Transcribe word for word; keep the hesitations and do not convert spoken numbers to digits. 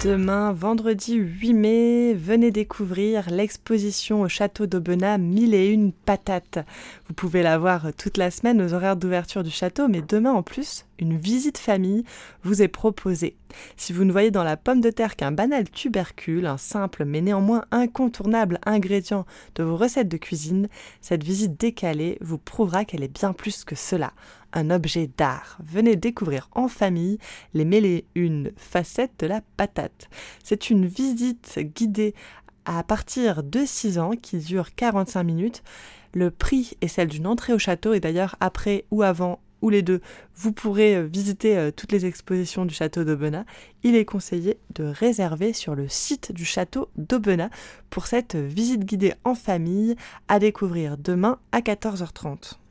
Demain, vendredi huit mai, venez découvrir l'exposition au château d'Aubenas Mille et une patates. Vous pouvez la voir toute la semaine aux horaires d'ouverture du château, mais demain en plus, une visite famille vous est proposée. Si vous ne voyez dans la pomme de terre qu'un banal tubercule, un simple mais néanmoins incontournable ingrédient de vos recettes de cuisine, cette visite décalée vous prouvera qu'elle est bien plus que cela. Un objet d'art. Venez découvrir en famille les mille et une facettes de la patate. C'est une visite guidée à partir de six ans qui dure quarante-cinq minutes. Le prix est celle d'une entrée au château et d'ailleurs après ou avant ou les deux, vous pourrez visiter toutes les expositions du château d'Aubenas. Il est conseillé de réserver sur le site du château d'Aubenas pour cette visite guidée en famille à découvrir demain à quatorze heures trente.